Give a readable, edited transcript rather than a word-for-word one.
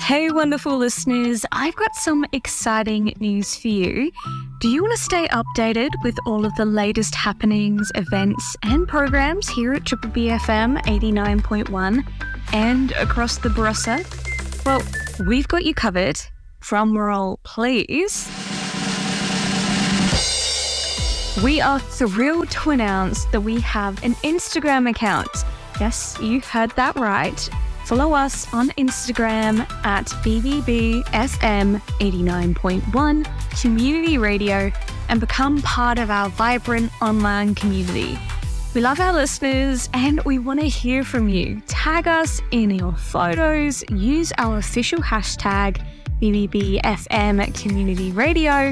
Hey, wonderful listeners, I've got some exciting news for you. Do you want to stay updated with all of the latest happenings, events, and programs here at Triple BFM 89.1 and across the Barossa? Well, we've got you covered. Drum roll, please. We are thrilled to announce that we have an Instagram account. Yes, you heard that right. Follow us on Instagram at BBBFM 89.1 Community Radio and become part of our vibrant online community. We love our listeners and we want to hear from you. Tag us in your photos, use our official hashtag BBBFM Community Radio,